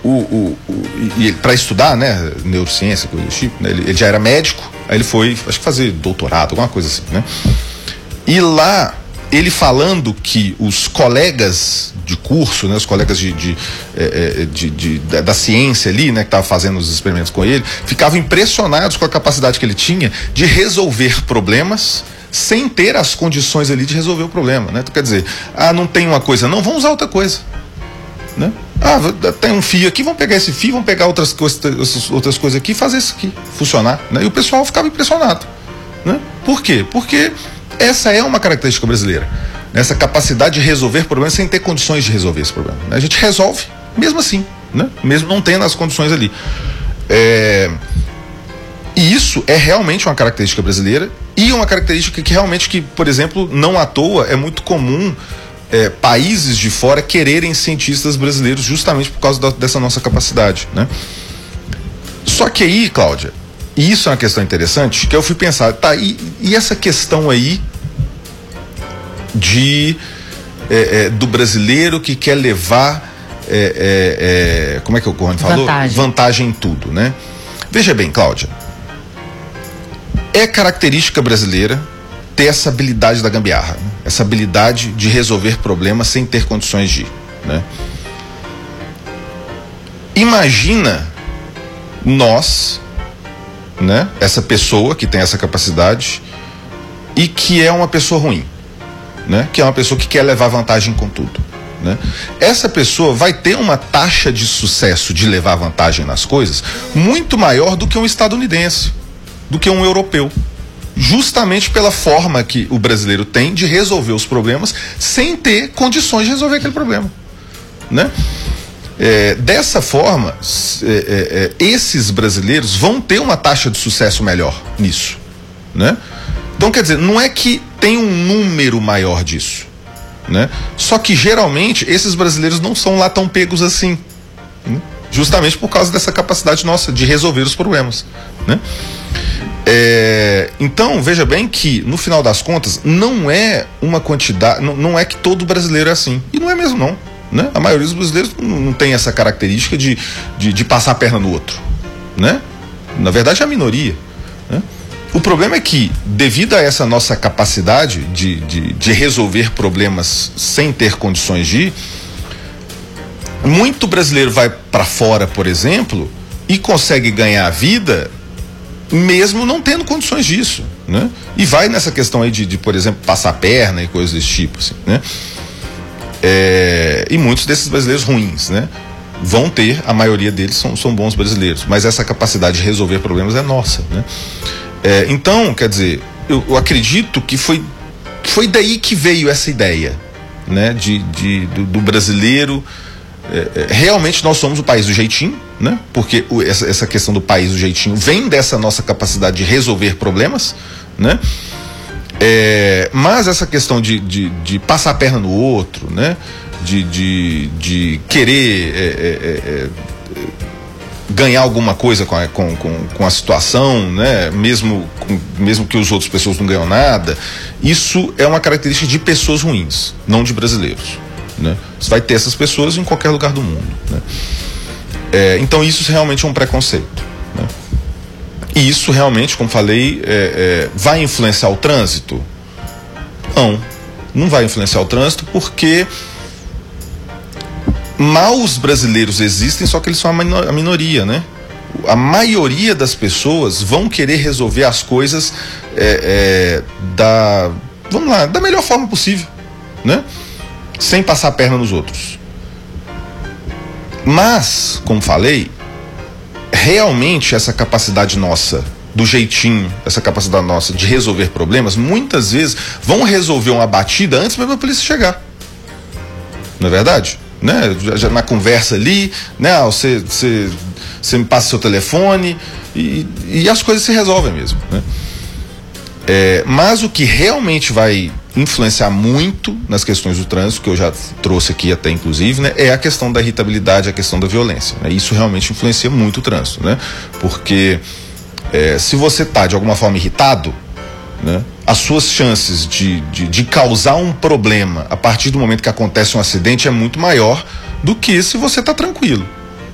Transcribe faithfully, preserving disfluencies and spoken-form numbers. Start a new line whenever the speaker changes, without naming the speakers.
o, o, o, e para estudar, né, neurociência, coisa do tipo, né, ele, ele já era médico, aí ele foi, acho que fazer doutorado, alguma coisa assim, né? E lá, ele falando que os colegas de curso, né, os colegas de, de, de, de, de da, da ciência ali, né, que estavam fazendo os experimentos com ele, ficavam impressionados com a capacidade que ele tinha de resolver problemas sem ter as condições ali de resolver o problema, né? Então, quer dizer, ah, não tem uma coisa, não, vamos usar outra coisa, né? Ah, tem um fio aqui, vamos pegar esse fio, vamos pegar outras coisas, outras coisas aqui e fazer isso aqui funcionar, né? E o pessoal ficava impressionado, né? Por quê? Porque essa é uma característica brasileira, essa capacidade de resolver problemas sem ter condições de resolver esse problema, né? A gente resolve mesmo assim, né? Mesmo não tendo as condições ali. É... E isso é realmente uma característica brasileira e uma característica que realmente, que, por exemplo, não à toa é muito comum é, países de fora quererem cientistas brasileiros justamente por causa da, dessa nossa capacidade, né? Só que aí, Cláudia, e isso é uma questão interessante, que eu fui pensar, tá, e, e essa questão aí de é, é, do brasileiro que quer levar é, é, é, como é que o Corrêa falou?
Vantagem.
Vantagem em tudo, né? Veja bem, Cláudia, é característica brasileira ter essa habilidade da gambiarra, né? Essa habilidade de resolver problemas sem ter condições de ir, né? Imagina nós, né? Essa pessoa que tem essa capacidade e que é uma pessoa ruim, né? Que é uma pessoa que quer levar vantagem com tudo, né? Essa pessoa vai ter uma taxa de sucesso de levar vantagem nas coisas muito maior do que um estadunidense, do que um europeu, justamente pela forma que o brasileiro tem de resolver os problemas sem ter condições de resolver aquele problema, né? É, dessa forma, é, é, esses brasileiros vão ter uma taxa de sucesso melhor nisso, né? Então, quer dizer, não é que tem um número maior disso, né? Só que geralmente esses brasileiros não são lá tão pegos assim, né? Justamente por causa dessa capacidade nossa de resolver os problemas, né? É, então, veja bem que no final das contas não é uma quantidade, não, não é que todo brasileiro é assim, e não é mesmo não, né? A maioria dos brasileiros não, não tem essa característica de, de, de passar a perna no outro, né? Na verdade é a minoria, né? O problema é que, devido a essa nossa capacidade de, de, de resolver problemas sem ter condições de ir, muito brasileiro vai para fora, por exemplo, e consegue ganhar a vida mesmo não tendo condições disso, né? E vai nessa questão aí de, de por exemplo, passar a perna e coisas desse tipo, assim, né? É, e muitos desses brasileiros ruins, né, vão ter, a maioria deles são, são bons brasileiros, mas essa capacidade de resolver problemas é nossa, né? É, então, quer dizer, eu, eu acredito que foi, foi daí que veio essa ideia, né, de, de, do, do brasileiro. É, realmente nós somos o país do jeitinho, né? Porque o, essa, essa questão do país do jeitinho vem dessa nossa capacidade de resolver problemas, né? É, mas essa questão de, de, de passar a perna no outro, né? De, de, de querer é, é, é, ganhar alguma coisa com a, com, com, com a situação, né? Mesmo, com, mesmo que os outros pessoas não ganham nada, isso é uma característica de pessoas ruins, não de brasileiros, né? Você vai ter essas pessoas em qualquer lugar do mundo, né? É, então isso realmente é um preconceito, né? E isso realmente, como falei, é, é, vai influenciar o trânsito? Não, não vai influenciar o trânsito, porque maus brasileiros existem, só que eles são a minoria, né? A maioria das pessoas vão querer resolver as coisas é, é, da, vamos lá, da melhor forma possível, né? Sem passar a perna nos outros. Mas, como falei, realmente essa capacidade nossa, do jeitinho, essa capacidade nossa de resolver problemas, muitas vezes vão resolver uma batida antes mesmo da polícia chegar. Não é verdade? Né? Já, já na conversa ali, né? Ah, você, você, você me passa seu telefone e, e as coisas se resolvem mesmo, né? É, mas o que realmente vai influenciar muito nas questões do trânsito, que eu já trouxe aqui até inclusive, né, é a questão da irritabilidade, a questão da violência, né? Isso realmente influencia muito o trânsito, né? Porque é, se você está de alguma forma irritado, né, as suas chances de, de, de causar um problema a partir do momento que acontece um acidente é muito maior do que se você está tranquilo.